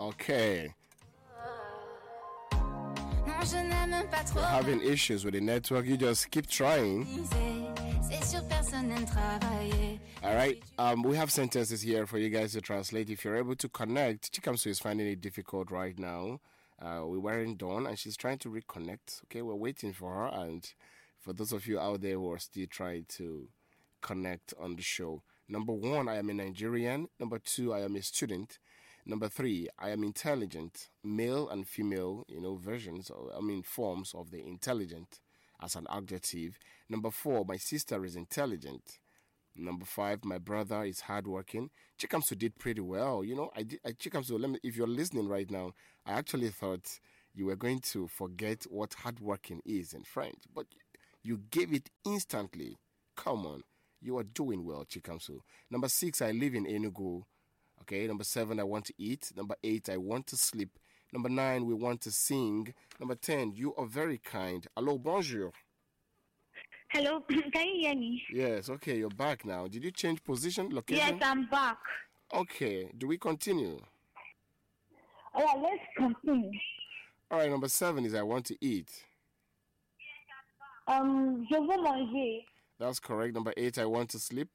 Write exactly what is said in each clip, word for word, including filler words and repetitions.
Okay. You're having issues with the network. You just keep trying. All right. Um, we have sentences here for you guys to translate. If you're able to connect, Chikamso is finding it difficult right now. Uh, we weren't done, and she's trying to reconnect. Okay, we're waiting for her. And for those of you out there who are still trying to connect on the show, number one, I am a Nigerian. Number two, I am a student. Number three, I am intelligent. Male and female, you know, versions, or, I mean, forms of the intelligent as an adjective. Number four, my sister is intelligent. Number five, my brother is hardworking. Chikamso did pretty well. You know, I did. I, Chikamso, let me, if you're listening right now, I actually thought you were going to forget what hardworking is in French, but you gave it instantly. Come on, you are doing well, Chikamso. Number six, I live in Enugu. Okay, number seven, I want to eat. Number eight, I want to sleep. Number nine, we want to sing. Number ten, you are very kind. Hello, bonjour. Hello, can you hear me? Yes, okay, you're back now. Did you change position, location? Yes, I'm back. Okay, do we continue? All right, let's continue. All right, number seven is I want to eat. Um, je veux manger. That's correct. Number eight, I want to sleep.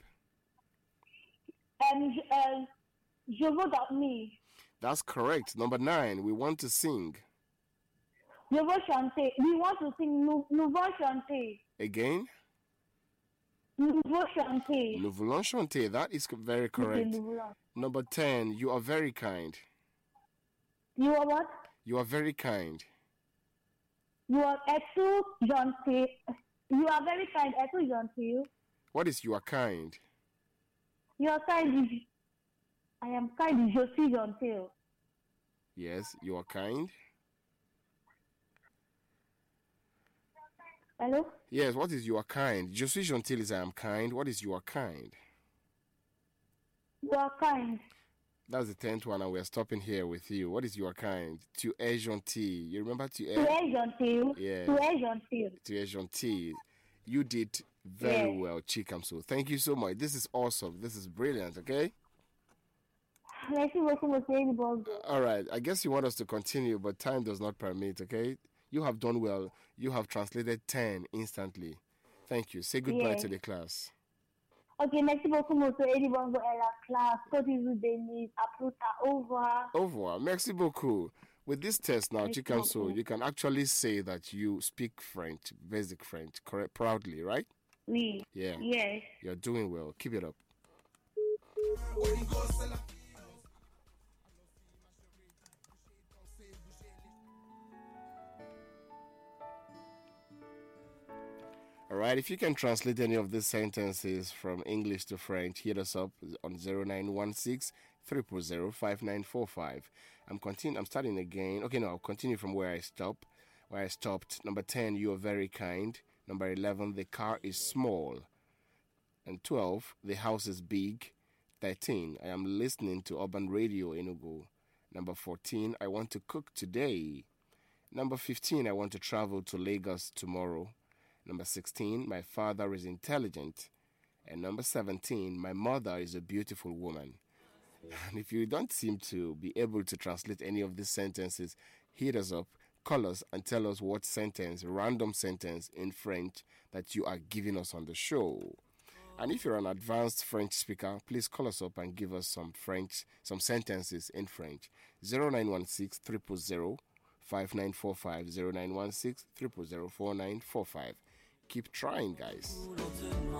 Um, uh, je veux dormir. That's correct. Number nine, we want to sing. Je veux chanter. We want to sing. Nous, nous voulons chanter. Again? Nous voulons chanter. Nous voulons chanter. That is very correct. Okay, number ten, you are very kind. You are what? You are very kind. You are etu gentil. You are very kind. Etu gentil. What is you are kind? You are kind. I am kind. Je suis gentil. Yes, you are kind. Hello? Yes, what is you are kind? Je suis gentil is I am kind. What is you are kind? You are kind. That's the tenth one, and we're stopping here with you. What is you are kind? Tu es gentil. You remember tu es? Tu es gentil. Yeah. Tu es gentil. Tu es gentil. You did very yeah. well, Chikamso. Thank you so much. This is awesome. This is brilliant, okay? Merci beaucoup, monsieur. All right. I guess you want us to continue, but time does not permit, okay? You have done well. You have translated ten instantly. Thank you. Say goodbye yeah. to the class. Ok, merci beaucoup, monsieur Edibongo et la classe. Que Dieu vous bénisse. À plus tard. Au revoir. Au revoir. Merci beaucoup. With this test now, Chikamso, you can actually say that you speak French, basic French, correct, proudly, right? Oui. Yeah. Yes. You're doing well. Keep it up. All right, if you can translate any of these sentences from English to French, hit us up on zero nine one six, three zero zero, five nine four five. I'm continu- I'm starting again. Okay, no, I'll continue from where I stop. Where I stopped. Number ten, you are very kind. Number eleven, the car is small. And twelve, the house is big. thirteen, I am listening to Urban Radio Enugu. Number fourteen, I want to cook today. Number fifteen, I want to travel to Lagos tomorrow. Number sixteen, my father is intelligent. And number seventeen, my mother is a beautiful woman. And if you don't seem to be able to translate any of these sentences, hit us up, call us, and tell us what sentence, random sentence in French that you are giving us on the show. And if you're an advanced French speaker, please call us up and give us some French, some sentences in French. zero nine one six, three zero zero, five nine four five, zero nine one six, three zero zero, four nine four five. Keep trying, guys.